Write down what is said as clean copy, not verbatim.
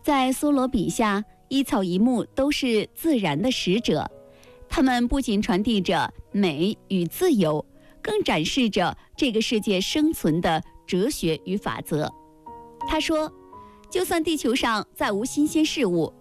在梭罗笔下，一草一木都是自然的使者，它们不仅传递着美与自由，更展示着这个世界生存的哲学与法则。他说，就算地球上再无新鲜事物，